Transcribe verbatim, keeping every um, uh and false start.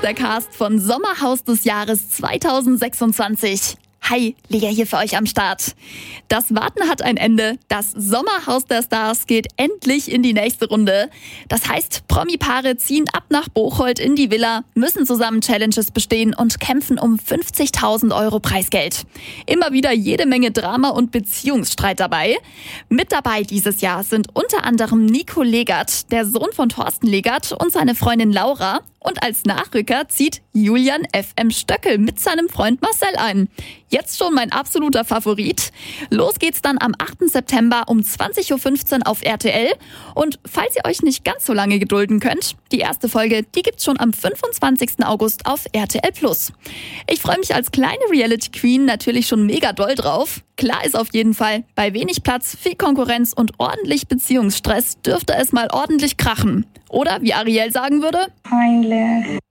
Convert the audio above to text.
der Cast von Sommerhaus des Jahres zwanzig sechsundzwanzig. Hi, Lea hier für euch am Start. Das Warten hat ein Ende. Das Sommerhaus der Stars geht endlich in die nächste Runde. Das heißt, Promi-Paare ziehen ab nach Bocholt in die Villa, müssen zusammen Challenges bestehen und kämpfen um fünfzigtausend Euro Preisgeld. Immer wieder jede Menge Drama und Beziehungsstreit dabei. Mit dabei dieses Jahr sind unter anderem Nico Legert, der Sohn von Thorsten Legert, und seine Freundin Laura. Und als Nachrücker zieht Julian F M Stöckel mit seinem Freund Marcel ein. Jetzt schon mein absoluter Favorit. Los geht's dann am achten September um zwanzig Uhr fünfzehn auf R T L. Und falls ihr euch nicht ganz so lange gedulden könnt, die erste Folge, die gibt's schon am fünfundzwanzigsten August auf R T L Plus. Ich freue mich als kleine Reality Queen natürlich schon mega doll drauf. Klar ist auf jeden Fall, bei wenig Platz, viel Konkurrenz und ordentlich Beziehungsstress dürfte es mal ordentlich krachen. Oder wie Ariel sagen würde: Peinlich.